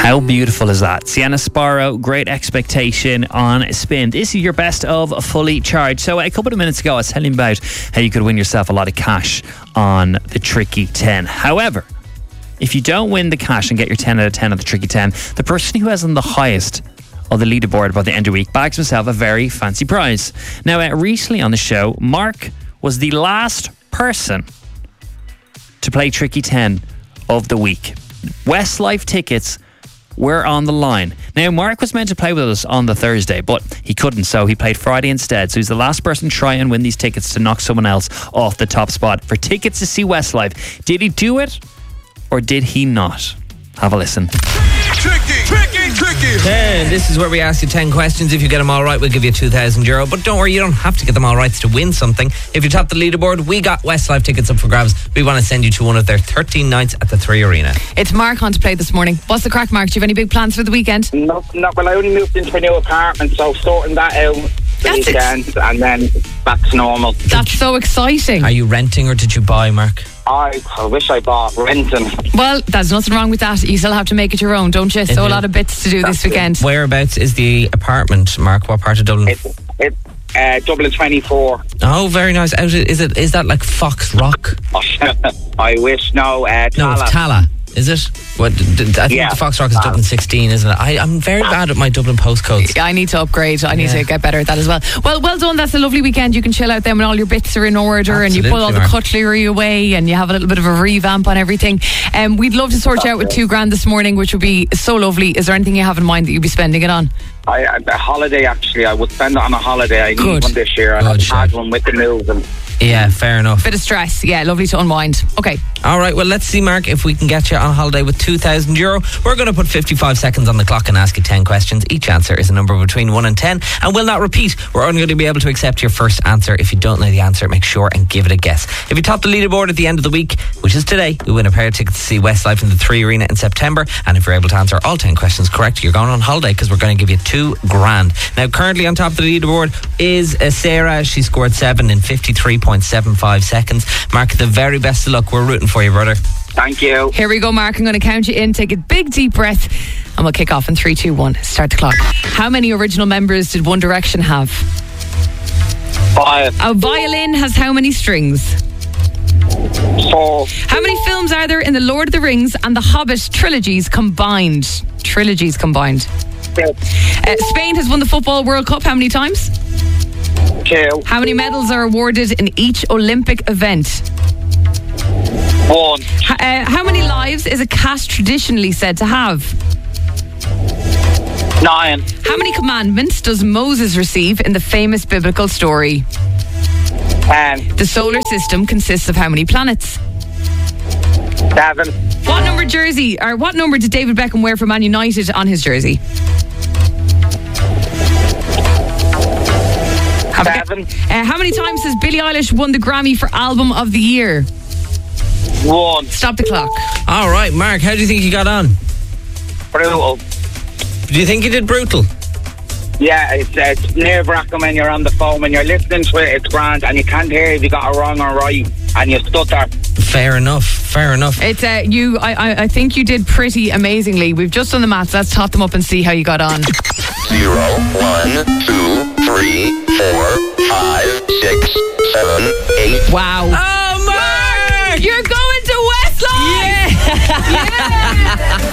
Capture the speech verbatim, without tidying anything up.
How beautiful is that? Sienna Sparrow, Great Expectation on Spin. This is your best of Fully Charged. So a couple of minutes ago I was telling you about how you could win yourself a lot of cash on the Tricky ten. However, if you don't win the cash and get your ten out of ten on the Tricky ten, the person who has on the highest of the leaderboard by the end of the week bags himself a very fancy prize. Now, uh, recently on the show, Mark was the last person to play Tricky ten of the week. Westlife tickets were on the line. Now, Mark was meant to play with us on the Thursday, but he couldn't, so he played Friday instead. So he's the last person to try and win these tickets to knock someone else off the top spot for tickets to see Westlife. Did he do it, or did he not? Have a listen. Tricky, tricky, tricky. And this is where we ask you ten questions. If you get them all right, we'll give you two thousand euro. But don't worry, you don't have to get them all right to win something. If you top the leaderboard, we got Westlife tickets up for grabs. We want to send you to one of their thirteen nights at the Three Arena. It's Mark on to play this morning. What's the crack, Mark? Do you have any big plans for the weekend? No, no, well, I only moved into a new apartment, so sorting that out the That's weekend, ex- and then back to normal. That's so exciting. Are you renting or did you buy, Mark? I, I wish I bought renting. Well, there's nothing wrong with that. You still have to make it your own, don't you? So a Indeed. lot of bits to do That's this weekend. Whereabouts is the apartment, Mark? What part of Dublin? It's it, uh, Dublin twenty-four. Oh, very nice. Out, is it? Is that like Fox Rock? I wish, no, uh, No, it's Tala. Tala. Is it? What? d- d- I think Yeah. the Fox Rock is Tala. Dublin sixteen, isn't it? I, I'm very bad at my Dublin postcodes. I need to upgrade. I need Yeah. to get better at that as well. Well, well done. That's a lovely weekend. You can chill out then when all your bits are in order and you put all Absolutely, the Mark. cutlery away and you have a little bit of a revamp on everything. Um, we'd love to sort you out with two grand this morning, which would be so lovely. Is there anything you have in mind that you'd be spending it on? I, I, a holiday, actually. I would spend it on a holiday. I Good. need one this year. And Good I've had shout. one with the move. And Yeah, fair enough. Bit of stress. Yeah, lovely to unwind. Okay. All right, well, let's see, Mark, if we can get you on holiday with two thousand euro. We're going to put fifty-five seconds on the clock and ask you ten questions. Each answer is a number between one and ten and will not repeat. We're only going to be able to accept your first answer. If you don't know the answer, make sure and give it a guess. If you top the leaderboard at the end of the week, which is today, we win a pair of tickets to see Westlife in the Three Arena in September. And if you're able to answer all ten questions correct, you're going on holiday because we're going to give you two grand. Now, currently on top of the leaderboard is uh, Sarah. She scored seven in fifty-three point seven five seconds. Mark, the very best of luck. We're rooting for you, brother. thank you. Here we go, Mark. I'm going to count you in. Take a big deep breath and we'll kick off in three, two, one. Start the clock. How many original members did One Direction have? Five, A violin has how many strings? four, How many films are there in the Lord of the Rings and the Hobbit trilogies combined? Trilogies combined. six, Uh, Spain has won the Football World Cup how many times? two, How many medals are awarded in each Olympic event? one, H- uh, how many lives is a cat traditionally said to have? nine, How many commandments does Moses receive in the famous biblical story? ten, The solar system consists of how many planets? seven, What number jersey, or what number did David Beckham wear for Man United on his jersey? Have a gu- seven, Uh, how many times has Billie Eilish won the Grammy for Album of the Year? one. Stop the clock. All right, Mark, how do you think you got on? Brutal. Do you think you did brutal? Yeah, it's, it's nerve-wracking when you're on the phone. When you're listening to it, it's grand, and you can't hear if you got it wrong or right, and you stutter. Fair enough, fair enough. It's uh, you. I, I I think you did pretty amazingly. We've just done the maths. Let's tot them up and see how you got on. Zero, one, two, three, four, five, six, seven, eight. Wow. Oh, Mark! You're going to Westlife. Yeah! Yeah.